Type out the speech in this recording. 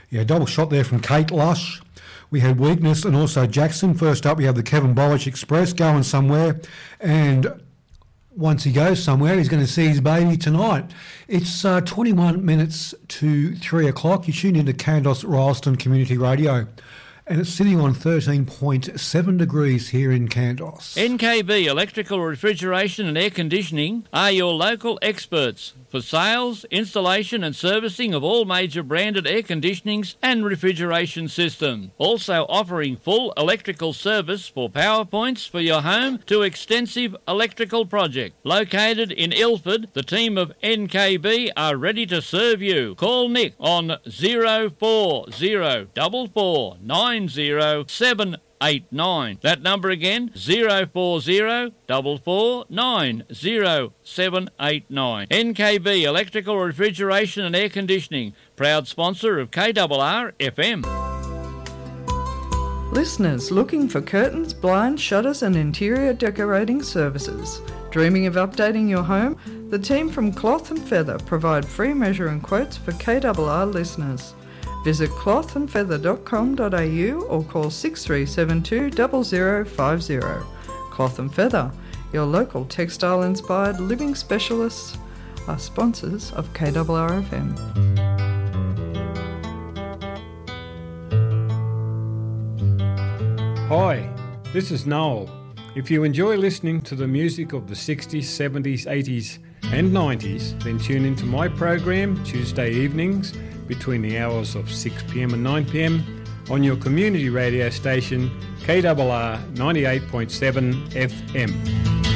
Yeah, double shot there from Kate Lush. We had Weakness and also Jackson. First up, we have the Kevin Bolich Express going somewhere. And once he goes somewhere, he's going to see his baby tonight. It's 21 minutes to 3 o'clock. You tune into Kandos Rylstone Community Radio. And it's sitting on 13.7 degrees here in Kandos. NKB Electrical Refrigeration and Air Conditioning are your local experts for sales, installation and servicing of all major branded air conditionings and refrigeration systems. Also offering full electrical service for power points for your home to extensive electrical project. Located in Ilford, the team of NKB are ready to serve you. Call Nick on 0404490789. That number again, 0404490789. NKB Electrical Refrigeration and Air Conditioning, proud sponsor of KRR FM. Listeners looking for curtains, blinds, shutters and interior decorating services. Dreaming of updating your home? The team from Cloth and Feather provide free measuring quotes for KRR listeners. Visit clothandfeather.com.au or call 6372 0050. Cloth and Feather, your local textile-inspired living specialists, are sponsors of KRR FM. Hi, this is Noel. If you enjoy listening to the music of the 60s, 70s, 80s and 90s, then tune into my program Tuesday evenings between the hours of 6pm and 9pm on your community radio station KRR 98.7 FM.